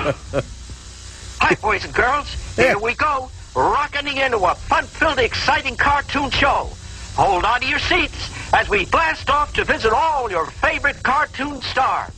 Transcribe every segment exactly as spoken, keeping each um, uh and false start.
Hi, boys and girls. Here we go. Rocking into a fun-filled, exciting cartoon show. Hold on to your seats as we blast off to visit all your favorite cartoon stars.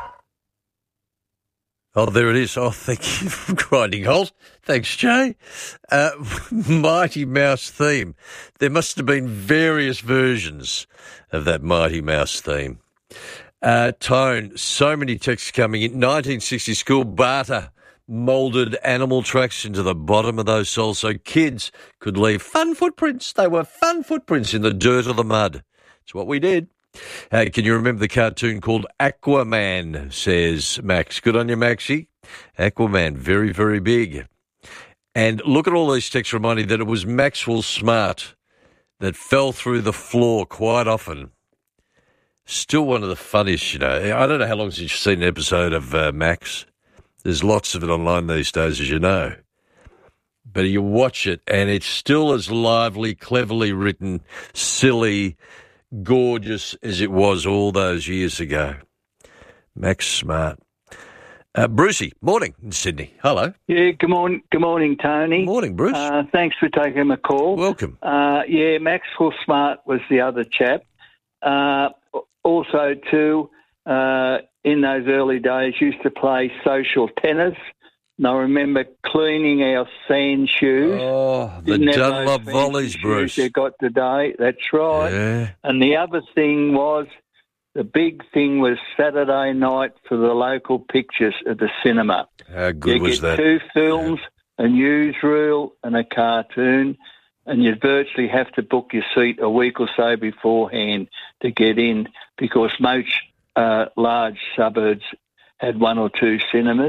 Oh, there it is. Oh, thank you for grinding halt. Thanks, Jay. Uh, Mighty Mouse theme. There must have been various versions of that Mighty Mouse theme. Uh, Tone, so many texts coming in. nineteen sixty school barter moulded animal tracks into the bottom of those soles so kids could leave fun footprints. They were fun footprints in the dirt or the mud. It's what we did. Uh, can you remember the cartoon called Aquaman, says Max. Good on you, Maxie. Aquaman, very, very big. And look at all these texts reminding that it was Maxwell Smart that fell through the floor quite often. Still one of the funniest, you know. I don't know how long since you've seen an episode of uh, Max. There's lots of it online these days, as you know. But you watch it, and it's still as lively, cleverly written, silly, gorgeous as it was all those years ago. Max Smart. Uh, Brucey, morning in Sydney. Hello. Yeah, good morning, good morning, Tony. Morning, Bruce. Uh, thanks for taking my call. Welcome. Uh, yeah, Maxwell Smart was the other chap. Uh, also, too, uh, in those early days, used to play social tennis. And I remember cleaning our sand shoes. Oh, the Didn't have Dunlop those fancy volleys, shoes Bruce. they got today. That's right. Yeah. And the other thing was, the big thing was Saturday night for the local pictures at the cinema. How good you was get that? two films, yeah. a newsreel and a cartoon, and you virtually have to book your seat a week or so beforehand to get in because most uh, large suburbs had one or two cinemas.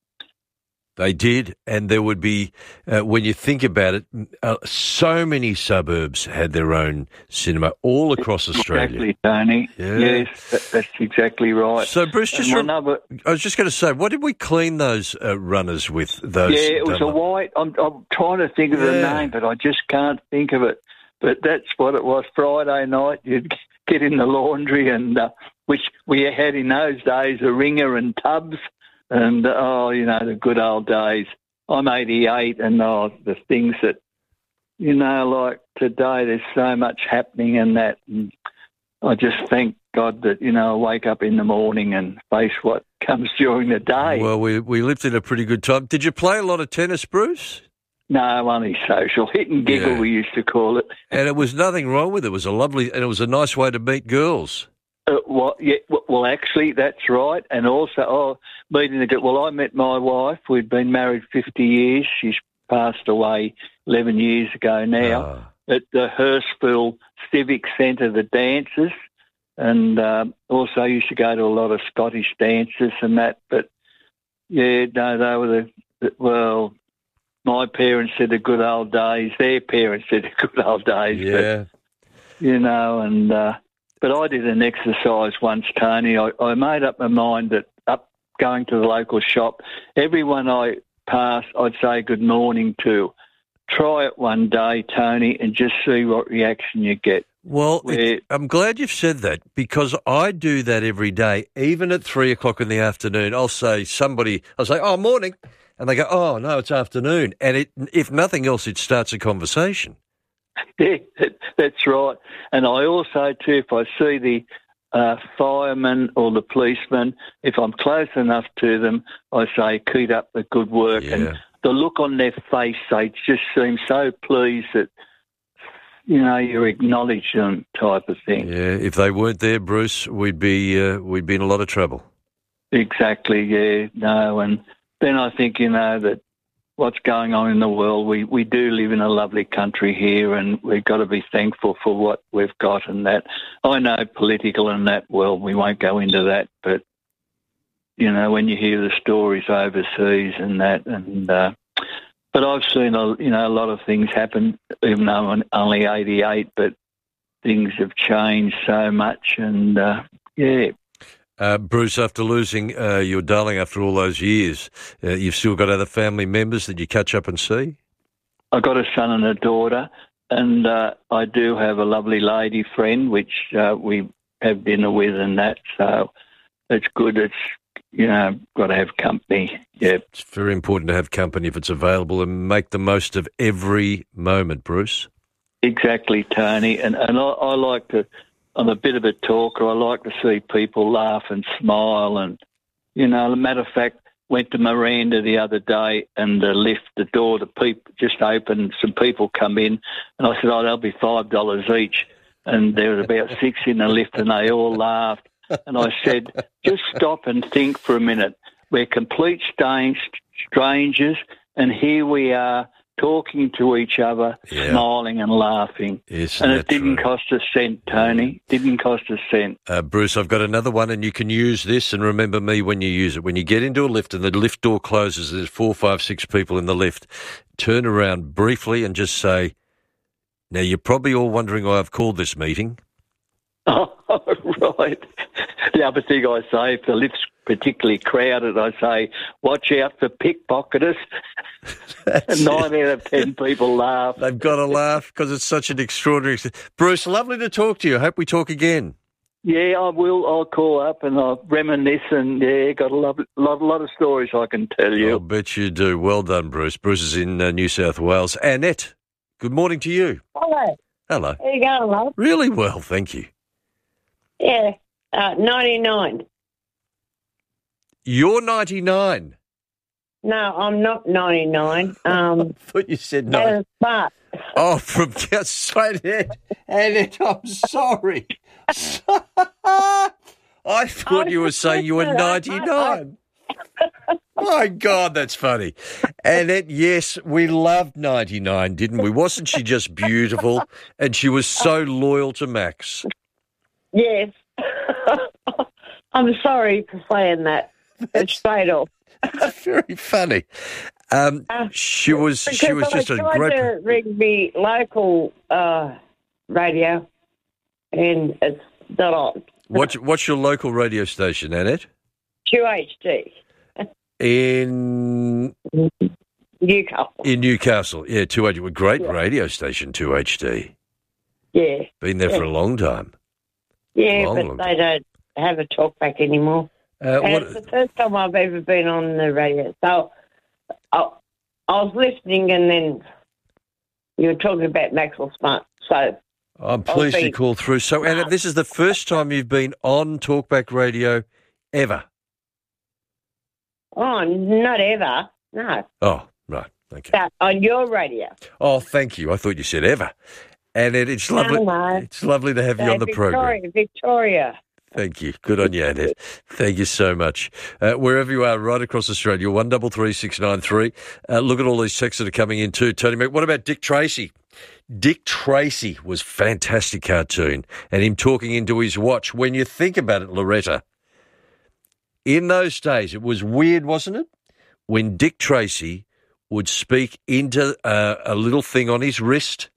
They did, and there would be, uh, when you think about it, uh, so many suburbs had their own cinema all across Australia. Exactly, Tony. Yeah. Yes, that, that's exactly right. So, Bruce, just rem- other, I was just going to say, what did we clean those uh, runners with? Those yeah, it was Dunlop? a white. I'm, I'm trying to think of Yeah. the name, but I just can't think of it. But that's what it was. Friday night, you'd get in the laundry, and uh, which we had in those days, a wringer and tubs. And, oh, you know, the good old days. I'm eighty-eight, and, oh, the things that, you know, like today there's so much happening in that. And I just thank God that, you know, I wake up in the morning and face what comes during the day. Well, we we lived in a pretty good time. Did you play a lot of tennis, Bruce? No, only social. Hit and giggle, Yeah. we used to call it. And it was nothing wrong with it. It was a lovely, and it was a nice way to meet girls. Uh, well, yeah, well, actually, that's right. And also, oh, meeting the well, I met my wife. We'd been married fifty years. She's passed away eleven years ago now. Ah. At the Hurstville Civic Centre, the dances, and um, also used to go to a lot of Scottish dances and that. But yeah, no, they were the, the well. My parents said the good old days. Their parents said the good old days. Yeah. But, you know, and. Uh, But I did an exercise once, Tony. I, I made up my mind that up going to the local shop, everyone I passed, I'd say good morning to. Try it one day, Tony, and just see what reaction you get. Well, Where, it, I'm glad you've said that because I do that every day. Even at three o'clock in the afternoon, I'll say somebody, I'll say, oh, morning. And they go, oh, no, it's afternoon. And it, if nothing else, it starts a conversation. Yeah, that's right. And I also, too, if I see the uh, fireman or the policeman, if I'm close enough to them, I say, keep up the good work. Yeah. And the look on their face, they just seem so pleased that, you know, you acknowledge them type of thing. Yeah, if they weren't there, Bruce, we'd be uh, we'd be in a lot of trouble. Exactly, yeah, no. And then I think, you know, that what's going on in the world, we, we do live in a lovely country here and we've got to be thankful for what we've got and that. I know political in that world, we won't go into that, but, you know, when you hear the stories overseas and that, and uh, but I've seen, a, you know, a lot of things happen, even though I'm only eighty-eight, but things have changed so much and, uh, yeah. Uh, Bruce, after losing uh, your darling after all those years, uh, you've still got other family members that you catch up and see? I've got a son and a daughter, and uh, I do have a lovely lady friend, which uh, we have dinner with and that, so it's good. It's you know, got to have company. Yeah. It's very important to have company if it's available and make the most of every moment, Bruce. Exactly, Tony. And, and I, I like to, I'm a bit of a talker. I like to see people laugh and smile. And, you know, as a matter of fact, went to Miranda the other day and the lift, the door, the people just opened, some people come in, and I said, oh, they'll be five dollars each. And there was about six in the lift and they all laughed. And I said, just stop and think for a minute. We're complete strange, strangers, and here we are talking to each other, yeah. smiling and laughing. Isn't and it didn't true? cost a cent, Tony. Didn't cost a cent. Uh, Bruce, I've got another one, and you can use this, and remember me when you use it. When you get into a lift and the lift door closes, there's four, five, six people in the lift, turn around briefly and just say, now, you're probably all wondering why I've called this meeting. Oh, right. The other thing I say, if the lift's particularly crowded, I say, watch out for pickpocketers. And nine out of ten people laugh. They've got to laugh because it's such an extraordinary... Bruce, lovely to talk to you. I hope we talk again. Yeah, I will. I'll call up and I'll reminisce and, yeah, got a lot, lot, lot of stories I can tell you. I'll bet you do. Well done, Bruce. Bruce is in uh, New South Wales. Annette, good morning to you. Hello. Hello. How you going, love? Really well, thank you. Yeah, uh, ninety-nine. You're ninety-nine. No, I'm not ninety-nine. Um, I thought you said nine. But oh, from straight ahead. Annette, I'm sorry. I thought you were saying you were ninety-nine. My God, that's funny. Annette, yes, we loved ninety-nine, didn't we? Wasn't she just beautiful? And she was so loyal to Max. Yes. I'm sorry for saying that. It's straight off. That's very funny. Um, uh, she was she was just I a tried great... to ring the local uh, radio, and it's not on. What's, what's your local radio station, Annette? two H D. In... Newcastle. In Newcastle, yeah, two H D. Great yeah. radio station, two H D. Yeah. Been there yeah. for a long time. Yeah, long, but long they don't have a talk back anymore. Uh, and what... it's the first time I've ever been on the radio. So I, I was listening and then you were talking about Maxwell Smart. So I'm pleased you called through. So, Anna, this is the first time you've been on Talkback Radio ever? Oh, not ever. No. Oh, right. Okay. But on your radio. Oh, thank you. I thought you said ever. And it, it's lovely. No, no. It's lovely to have so you on the Victoria, program. Victoria. Thank you. Good on you, Annette. Thank you so much. Uh, wherever you are, right across Australia, one double three six nine three. Uh, look at all these texts that are coming in too, Tony. What about Dick Tracy? Dick Tracy was a fantastic cartoon, and him talking into his watch. When you think about it, Loretta, in those days, it was weird, wasn't it? When Dick Tracy would speak into uh, a little thing on his wrist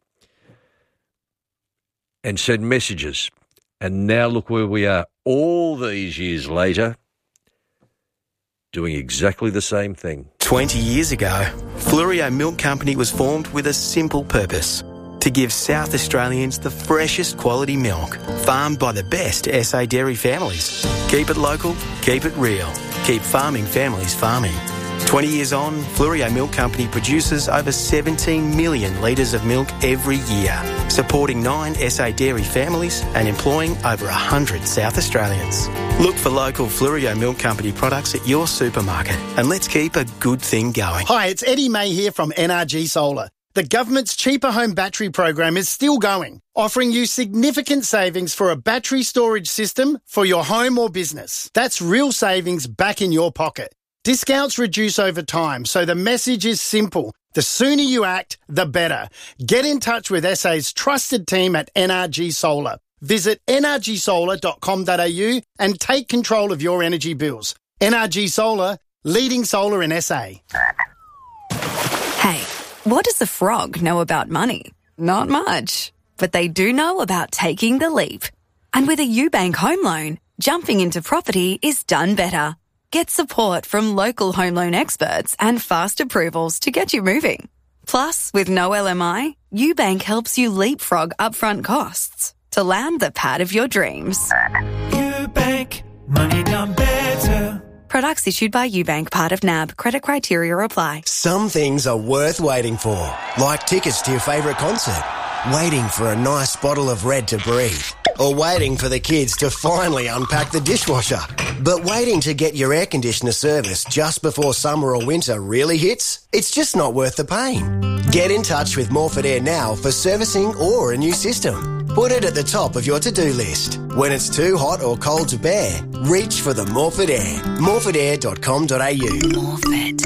and send messages. And now look where we are, all these years later, doing exactly the same thing. twenty years ago, Flurio Milk Company was formed with a simple purpose: to give South Australians the freshest quality milk, farmed by the best S A dairy families. Keep it local, keep it real, keep farming families farming. twenty years on, Flurio Milk Company produces over seventeen million litres of milk every year, supporting nine S A dairy families and employing over one hundred South Australians. Look for local Flurio Milk Company products at your supermarket, and let's keep a good thing going. Hi, it's Eddie May here from N R G Solar. The government's Cheaper Home Battery program is still going, offering you significant savings for a battery storage system for your home or business. That's real savings back in your pocket. Discounts reduce over time, so the message is simple. The sooner you act, the better. Get in touch with S A's trusted team at N R G Solar. Visit n r g solar dot com dot a u and take control of your energy bills. N R G Solar, leading solar in S A. Hey, what does a frog know about money? Not much. But they do know about taking the leap. And with a UBank home loan, jumping into property is done better. Get support from local home loan experts and fast approvals to get you moving. Plus, with no L M I, UBank helps you leapfrog upfront costs to land the pad of your dreams. UBank, money done better. Products issued by UBank, part of N A B. Credit criteria apply. Some things are worth waiting for, like tickets to your favourite concert, waiting for a nice bottle of Red to breathe, or waiting for the kids to finally unpack the dishwasher. But waiting to get your air conditioner serviced just before summer or winter really hits? It's just not worth the pain. Get in touch with Morford Air now for servicing or a new system. Put it at the top of your to-do list. When it's too hot or cold to bear, reach for the Morford Air. morford air dot com dot a u. Morford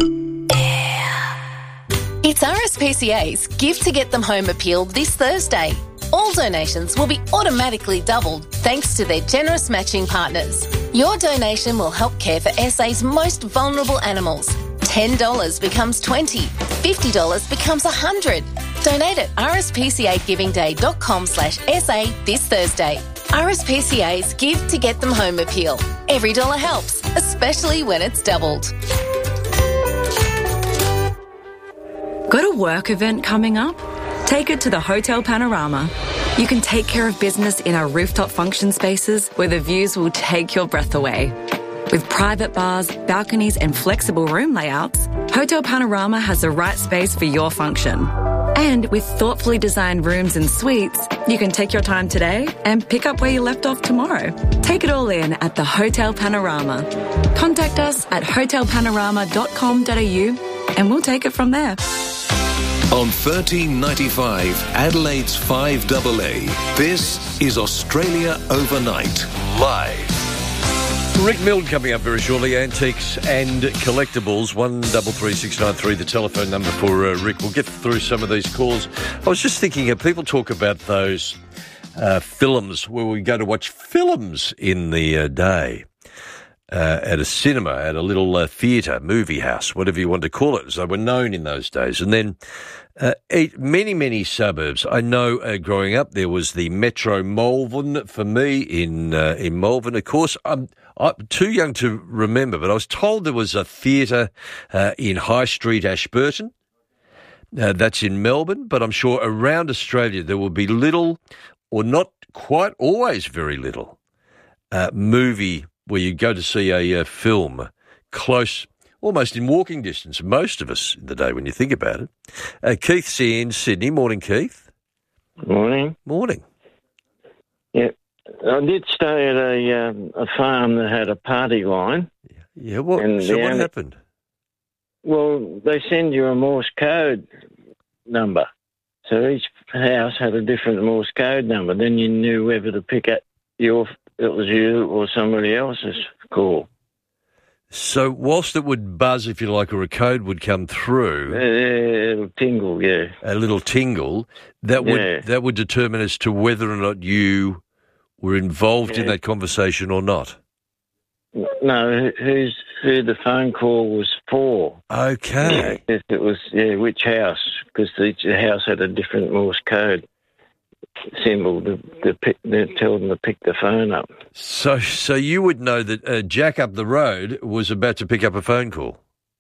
Air. It's R S P C A's Give to Get Them Home appeal this Thursday. All donations will be automatically doubled thanks to their generous matching partners. Your donation will help care for S A's most vulnerable animals. ten dollars becomes twenty dollars, fifty dollars becomes one hundred dollars. Donate at r s p c a giving day dot com slash s a this Thursday. R S P C A's Give to Get Them Home appeal. Every dollar helps, especially when it's doubled. Got a work event coming up? Take it to the Hotel Panorama. You can take care of business in our rooftop function spaces where the views will take your breath away. With private bars, balconies and flexible room layouts, Hotel Panorama has the right space for your function. And with thoughtfully designed rooms and suites, you can take your time today and pick up where you left off tomorrow. Take it all in at the Hotel Panorama. Contact us at hotel panorama dot com dot a u and we'll take it from there. On thirteen ninety-five, Adelaide's five A A, this is Australia Overnight, live. Rick Milne coming up very shortly. Antiques and collectibles. One double three six nine three. The telephone number for uh, Rick. We'll get through some of these calls. I was just thinking, uh, people talk about those uh, films where we go to watch films in the uh, day uh, at a cinema, at a little uh, theatre, movie house, whatever you want to call it, as they were known in those days. And then uh, eight, many, many suburbs. I know uh, growing up there was the Metro Malvern for me in uh, in Malvern. Of course, I'm. I'm too young to remember, but I was told there was a theatre uh, in High Street, Ashburton. Uh, that's in Melbourne, but I'm sure around Australia there will be little, or not quite always very little, uh, movie where you go to see a uh, film close, almost in walking distance, most of us in the day when you think about it. Uh, Keith's in Sydney. Morning, Keith. Morning. Morning. Yeah. I did stay at a um, a farm that had a party line. Yeah, what? And So what only, happened? Well, they send you a Morse code number. So each house had a different Morse code number. Then you knew whether to pick up your, it was you or somebody else's call. So whilst it would buzz, if you like, or a code would come through, uh, it'll tingle, yeah, a little tingle, that would yeah. that would determine as to whether or not you were involved yeah. in that conversation or not. No, who's who the phone call was for? Okay, yeah, it was yeah, which house? Because each house had a different Morse code symbol to, to, pick, to tell them to pick the phone up. So, so you would know that uh, Jack up the road was about to pick up a phone call.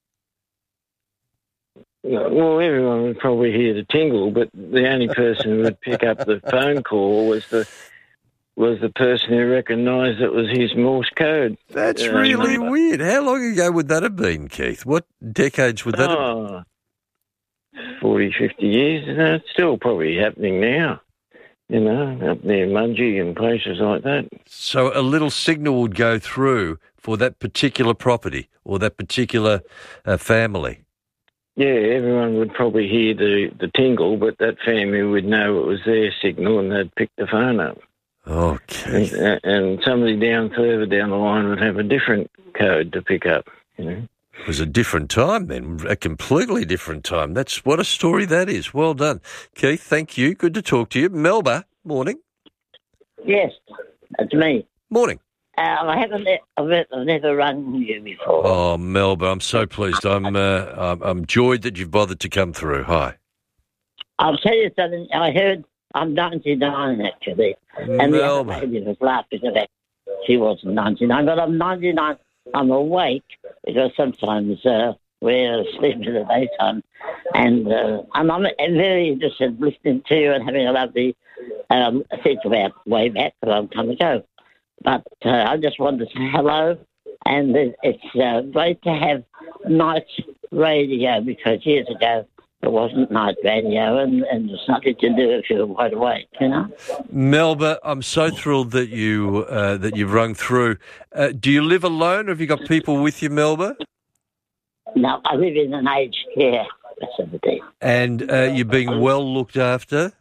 Well, everyone would probably hear the tingle, but the only person who would pick up the phone call was the was the person who recognised it was his Morse code. That's uh, really number. weird. How long ago would that have been, Keith? What decades would that oh, have been? forty, fifty years. You know, it's still probably happening now, you know, up near Mudgee and places like that. So a little signal would go through for that particular property or that particular uh, family. Yeah, everyone would probably hear the, the tingle, but that family would know it was their signal and they'd pick the phone up. Okay. And, and somebody down further down the line would have a different code to pick up, you know. It was a different time then, a completely different time. That's what a story that is. Well done. Keith, thank you. Good to talk to you. Melba, morning. Yes, it's me. Morning. Uh, I haven't, I've, I've never run you before. Oh, Melba, I'm so pleased. I'm, uh, I'm, I'm joyed that you've bothered to come through. Hi. I'll tell you something. I heard I'm ninety-nine, actually. And the other lady was laughing about she wasn't ninety-nine, but I'm ninety-nine. I'm awake because sometimes uh, we're asleep in the daytime. And, uh, and I'm very interested in listening to you and having a lovely um, think about way back a long time ago. But uh, I just wanted to say hello. And it- it's uh, great to have night radio because years ago there wasn't night radio and, and there's nothing to do if you're wide awake, you know. Melba, I'm so thrilled that you uh, that you've rung through. Uh, do you live alone, or have you got people with you, Melba? No, I live in an aged care facility. And uh, you're being well looked after?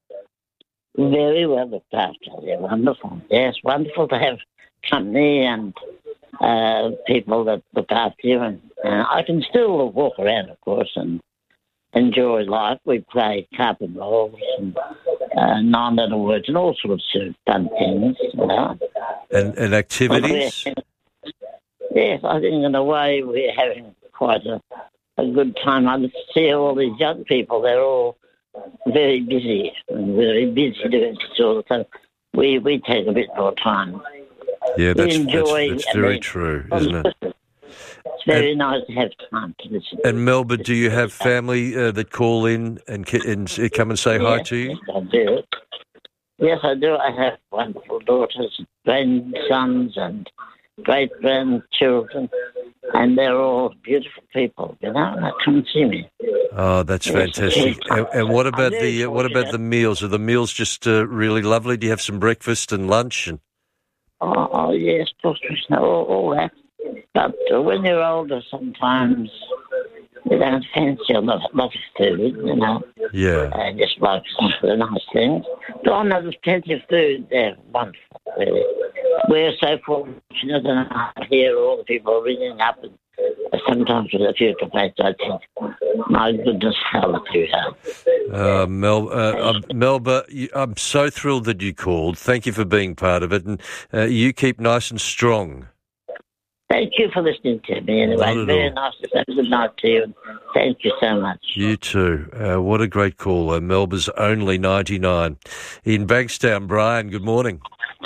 Very well looked after. They're wonderful. Yes, wonderful to have company and uh, people that look after you. And uh, I can still walk around, of course, and enjoy life. We play carpet rolls and uh, nine little words and all sorts of fun things, you know. And, and activities? Yes, I think in a way we're having quite a, a good time. I see all these young people, they're all very busy and very busy doing this all the time. We, we take a bit more time. Yeah, that's, that's, enjoy, that's I very mean, true, isn't it? It's very and, nice to have time to listen. And Melba, do you have family uh, that call in and, and come and say yes, hi to you? Yes, I do. Yes, I do. I have wonderful daughters, grandsons, and great-grandchildren, and they're all beautiful people, you know, and they come and see me. Oh, that's yes, fantastic. And, and what about the uh, what about the meals? Are the meals just uh, really lovely? Do you have some breakfast and lunch? And Oh, oh yes, of course, all, all that. But uh, when you're older, sometimes you don't fancy a lot, lot of food, you know. Yeah. Uh, just like some of the nice things. But I know there's plenty of food there. Wonderful, really. We're so fortunate, and I hear all the people ringing up, and sometimes with a few complaints, I think, my goodness, how lucky we are. Uh, Mel, uh, um, Melba, you, I'm so thrilled that you called. Thank you for being part of it, and uh, you keep nice and strong. Thank you for listening to me anyway. Very all. nice to say good night to you. And thank you so much. You too. Uh, what a great call. Uh, Melba's only ninety-nine. In Bankstown, Brian, good morning.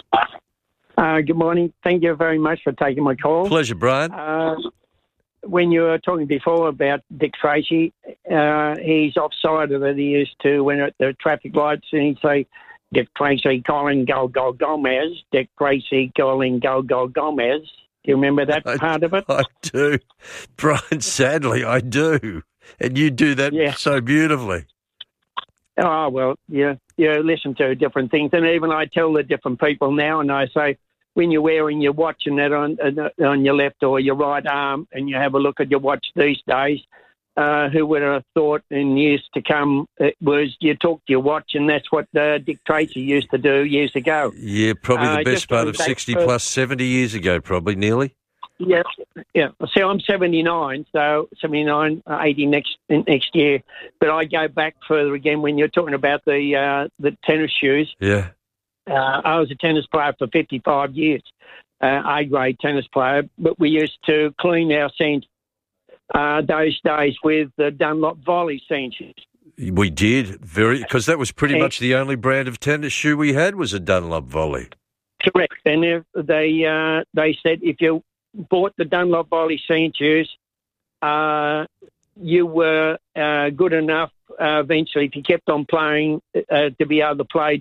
Uh, good morning. Thank you very much for taking my call. Pleasure, Brian. Uh, when you were talking before about Dick Tracy, uh, he's offside of it. He used to, when at the traffic lights, and he'd say, Dick Tracy calling Go, Go, Gomez. Dick Tracy calling Go, Go, Gomez. Do you remember that I, part of it? I do. Brian, sadly, I do. And you do that yeah. so beautifully. Oh, well, yeah, you listen to different things. And even I tell the different people now, and I say, when you're wearing your watch and that on, on your left or your right arm, and you have a look at your watch these days, uh, who would have thought in years to come it was you talk to your watch, and that's what uh, Dick Tracy used to do years ago. Yeah, probably the uh, best part of sixty first, plus seventy years ago, probably, nearly. Yeah, yeah. So I'm seventy-nine, so seventy-nine, eighty next next year. But I go back further again when you're talking about the uh, the tennis shoes. Yeah. Uh, I was a tennis player for fifty-five years, uh, A-grade tennis player, but we used to clean our sand uh, those days with the Dunlop Volley sand shoes. We did, very because that was pretty and, much the only brand of tennis shoe we had was a Dunlop Volley. Correct. And if they, uh, they said if you bought the Dunlop Volley sand shoes, uh, you were uh, good enough uh, eventually if you kept on playing uh, to be able to play.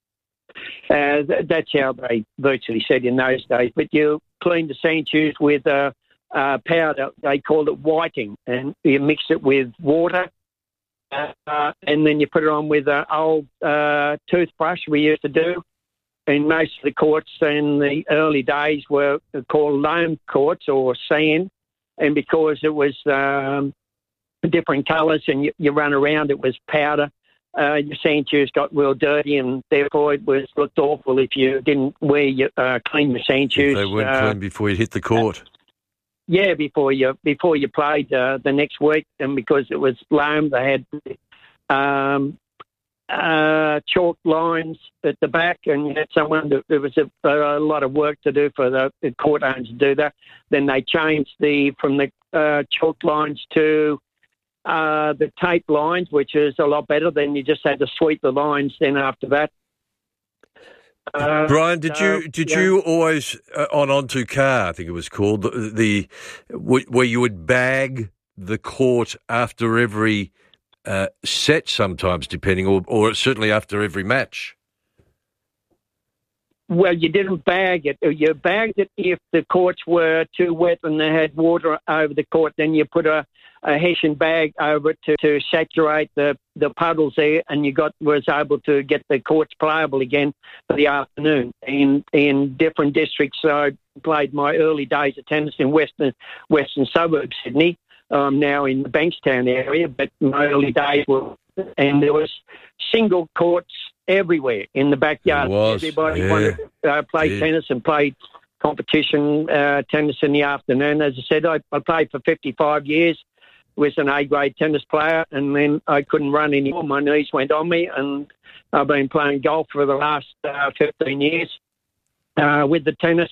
Uh, th- that's how they virtually said in those days. But you clean the sand shoes with uh, uh, powder. They called it whiting, and you mix it with water, uh, and then you put it on with an old uh, toothbrush we used to do. And most of the courts in the early days were called loam courts or sand, and because it was um, different colours and you, you run around, it was powder. Uh, your sand shoes got real dirty, and therefore it was looked awful if you didn't wear your uh, clean your sand shoes. If they weren't uh, clean before you hit the court. Uh, yeah, before you before you played uh, the next week, and because it was loam, they had um, uh, chalk lines at the back, and you had someone that there was a, a lot of work to do for the, the court owners to do that. Then they changed the from the uh, chalk lines to Uh, the tape lines, which is a lot better. Then you just had to sweep the lines. Then after that, uh, Brian, did so, you did yeah. you always uh, on onto car? I think it was called the, the where you would bag the court after every uh, set, sometimes depending, or or certainly after every match. well, you didn't bag it. You bagged it if the courts were too wet and they had water over the court. Then you put a, a hessian bag over it to, to saturate the, the puddles there, and you got was able to get the courts playable again for the afternoon. In in different districts, I played my early days of tennis in western western suburbs Sydney. I'm now in the Bankstown area, but my early days were, and there was single courts everywhere in the backyard. Everybody yeah. wanted to uh, play yeah. tennis and play competition uh, tennis in the afternoon. As I said, I, I played for fifty-five years, was an A-grade tennis player, and then I couldn't run anymore. My knees went on me, and I've been playing golf for the last uh, fifteen years uh, with the tennis.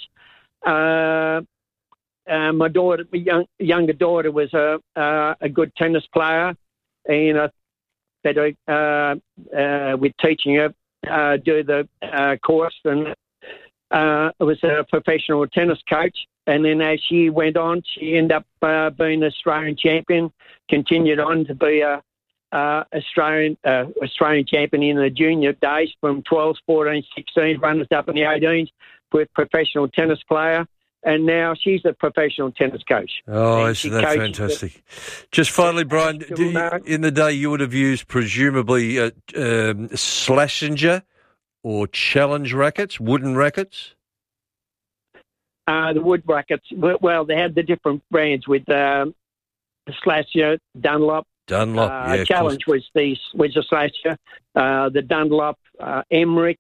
Uh, uh, my daughter, my young, younger daughter was a, uh, a good tennis player, and I better uh, uh, with teaching her uh, do the uh, course, and uh, I was a professional tennis coach. And then as she went on, she ended up uh, being Australian champion, continued on to be a uh, Australian uh, Australian champion in the junior days from twelve, fourteen, sixteen, runners up in the eighteens, with professional tennis player. And now she's a professional tennis coach. Oh, and isn't that fantastic? The, Just finally, Brian, do you, in the day you would have used presumably uh, um, Schlesinger or Challenge rackets, wooden rackets? Uh, the wood rackets, well, they had the different brands with um, Schlesinger, Dunlop. Dunlop, uh, yeah. Challenge was the, was the Schlesinger, uh, the Dunlop, uh, Emmerich,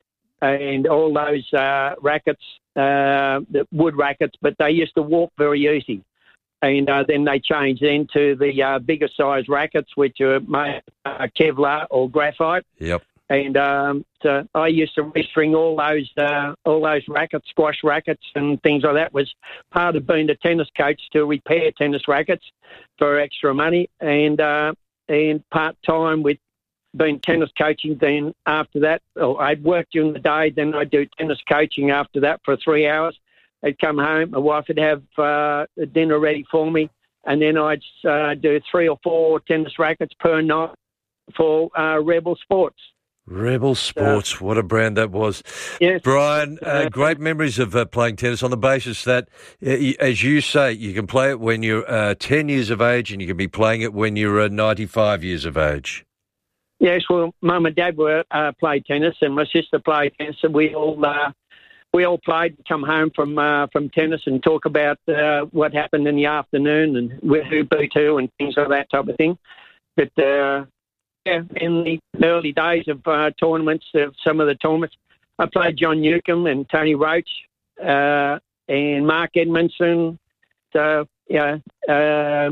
and all those uh, rackets. Uh, the wood rackets, but they used to walk very easy. And uh, then they changed into the uh, bigger size rackets, which are made uh, Kevlar or graphite. Yep. And um, so I used to restring all those uh, all those rackets, squash rackets and things like that. Was part of being a tennis coach to repair tennis rackets for extra money, and uh, and part time with been tennis coaching. Then after that, oh, I'd work during the day, then I'd do tennis coaching after that for three hours. I'd come home, my wife would have uh, dinner ready for me, and then I'd uh, do three or four tennis rackets per night for uh, Rebel Sports. Rebel Sports, uh, what a brand that was. Yes. Brian, uh, great memories of uh, playing tennis on the basis that, uh, as you say, you can play it when you're uh, ten years of age and you can be playing it when you're uh, ninety-five years of age. Yes, well, Mum and Dad were uh, played tennis, and my sister played tennis, and we all uh, we all played. Come home from uh, from tennis and talk about uh, what happened in the afternoon and who beat who and things like that type of thing. But uh, yeah, in the early days of uh, tournaments, of some of the tournaments, I played John Newcomb and Tony Roach uh, and Mark Edmondson. So yeah. Uh,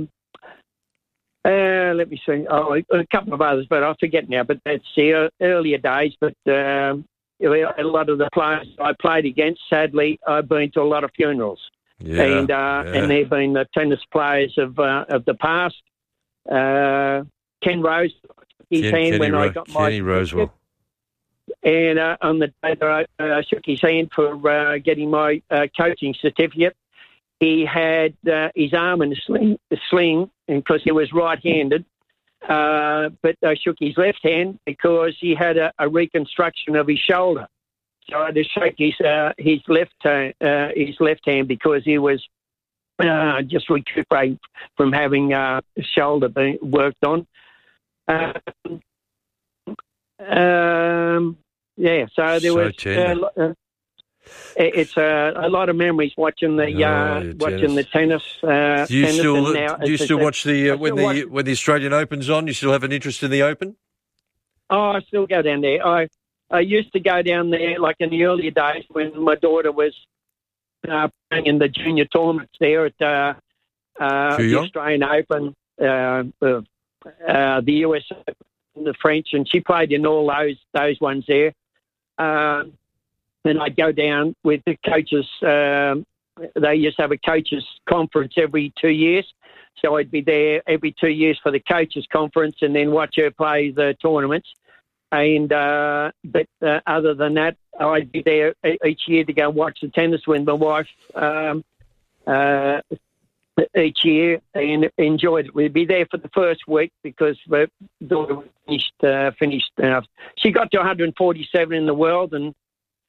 Uh, let me see. Oh, a couple of others, but I forget now. But that's the earlier days. But uh, a lot of the players I played against, sadly, I've been to a lot of funerals, yeah, and uh, yeah. and they've been the tennis players of uh, of the past. Uh, Ken Rose, his Ken, hand Kenny when Ro- I got my Kenny Rosewell, and uh, on the day that I uh, shook his hand for uh, getting my uh, coaching certificate, he had uh, his arm in a sling, a sling, and because he was right-handed, uh, but I shook his left hand because he had a, a reconstruction of his shoulder. So I had to shake his uh, his left hand, uh, his left hand because he was uh, just recuperating from having uh, his shoulder being worked on. Uh, um, yeah, so there So was. tender. Uh, uh, It's uh, a lot of memories watching the Oh, uh, yeah, watching the tennis. Uh, do you tennis still and now, do you as I still said, watch the uh, I when still the watch- when the Australian Open's on? You still have an interest in the Open? Oh, I still go down there. I I used to go down there like in the earlier days when my daughter was uh, playing in the junior tournaments there at uh, uh, the Australian Open, uh, uh, uh, the U S Open, the French, and she played in all those those ones there. Um, And I'd go down with the coaches. Um, they used to have a coaches conference every two years. So I'd be there every two years for the coaches conference and then watch her play the tournaments. And uh, But uh, other than that, I'd be there each year to go watch the tennis with my wife um, uh, each year and enjoyed it. We'd be there for the first week because the daughter finished. Uh, finished uh, she got to one hundred forty-seven in the world and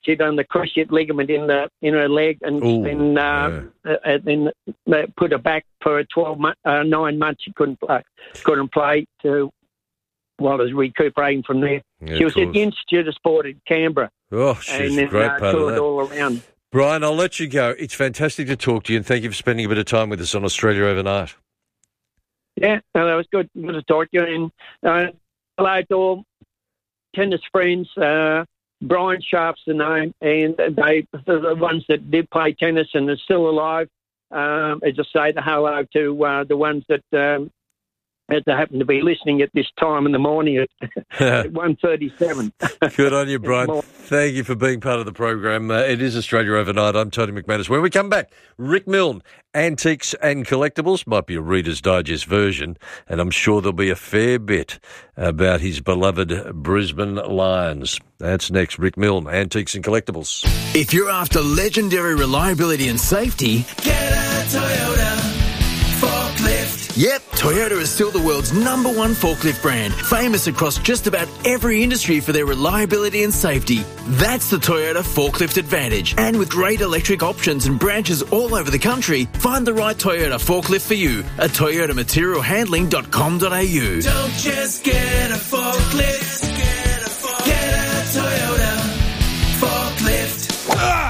ruptured on the cruciate ligament in the in her leg, and Ooh, then uh, yeah. uh, then they put her back for twelve months, uh, nine months. She couldn't play, couldn't play to while I was recuperating from there. Yeah, she was of at the Institute of Sport in Canberra. Oh, she's and a then, great uh, part of toured that. all around. Brian, I'll let you go. It's fantastic to talk to you, and thank you for spending a bit of time with us on Australia Overnight. Yeah, no, that was good. Good to talk to you. And uh, hello to all tennis friends. Uh, Brian Sharp's the name, and they the ones that did play tennis and are still alive. Um, I just say the hello to uh, the ones that um, that happen to be listening at this time in the morning at, at one thirty-seven. Good on you, Brian. Thank you for being part of the program. Uh, it is Australia Overnight. I'm Tony McManus. When we come back, Rick Milne, Antiques and Collectibles, might be a Reader's Digest version, and I'm sure there'll be a fair bit about his beloved Brisbane Lions. That's next. Rick Milne, Antiques and Collectibles. If you're after legendary reliability and safety, get a Toyota forklift. Yep, Toyota is still the world's number one forklift brand, famous across just about every industry for their reliability and safety. That's the Toyota Forklift Advantage. And with great electric options and branches all over the country, find the right Toyota forklift for you at toyota material handling dot com dot a u. Don't just get a forklift, get a, forklift. Get a Toyota forklift.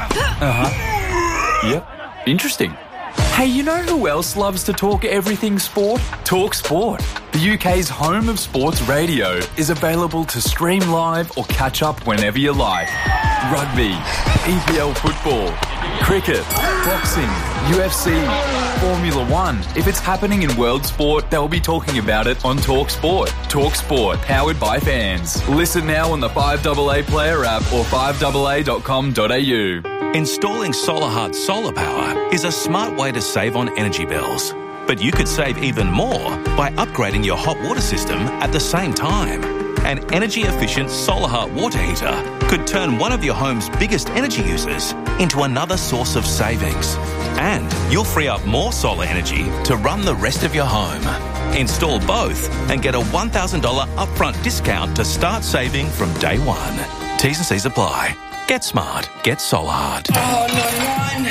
Uh-huh. Yep, interesting. Hey, you know who else loves to talk everything sport? Talk Sport. The U K's home of sports radio is available to stream live or catch up whenever you like. Rugby, E P L football, cricket, boxing, U F C, Formula One. If it's happening in world sport, they'll be talking about it on Talk Sport. Talk Sport, powered by fans. Listen now on the five A A Player app or five A A dot com dot a u. Installing SolarHut solar power is a smart way to save on energy bills. But you could save even more by upgrading your hot water system at the same time. An energy-efficient SolarHut water heater could turn one of your home's biggest energy users into another source of savings. And you'll free up more solar energy to run the rest of your home. Install both and get a one thousand dollars upfront discount to start saving from day one. T's and C's apply. Get smart. Get SolarHut. Oh, no,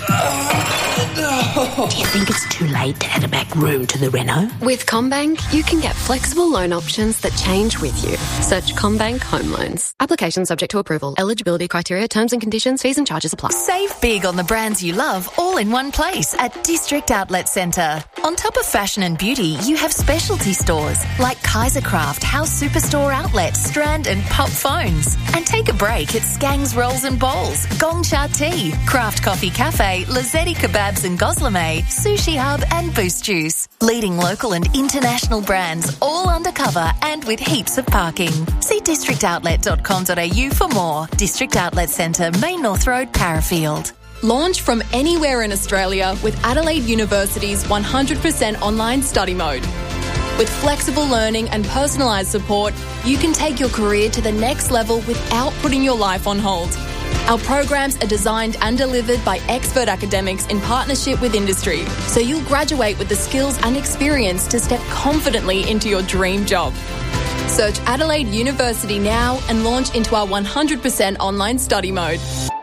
no. Do you think it's too late to add a back room to the reno? With CommBank, you can get flexible loan options that change with you. Search CommBank Home Loans. Application subject to approval. Eligibility criteria, terms and conditions, fees and charges apply. Save big on the brands you love all in one place at District Outlet Centre. On top of fashion and beauty, you have specialty stores like Kaisercraft, House Superstore Outlet, Strand and Pop Phones. And take a break at Skangs Rolls and Bowls, Gong Cha Tea, Craft Coffee Cafe, Lazzetti Kebabs and Goslame, Sushi Hub and Boost Juice. Leading local and international brands all undercover and with heaps of parking. See district outlet dot com dot a u for more. District Outlet Centre, Main North Road, Parafield. Launch from anywhere in Australia with Adelaide University's one hundred percent online study mode. With flexible learning and personalised support, you can take your career to the next level without putting your life on hold. Our programs are designed and delivered by expert academics in partnership with industry, so you'll graduate with the skills and experience to step confidently into your dream job. Search Adelaide University now and launch into our one hundred percent online study mode.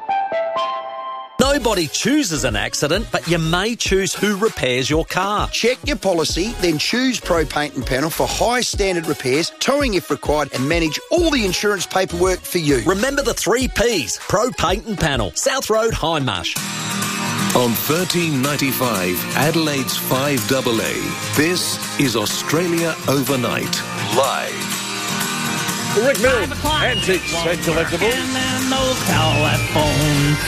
Nobody chooses an accident, but you may choose who repairs your car. Check your policy, then choose Pro Paint and Panel for high standard repairs, towing if required, and manage all the insurance paperwork for you. Remember the three Ps, Pro Paint and Panel, South Road, Hindmarsh. On thirteen ninety-five, Adelaide's five A A, this is Australia Overnight, live. Rick Milne, Antiques and Collectibles.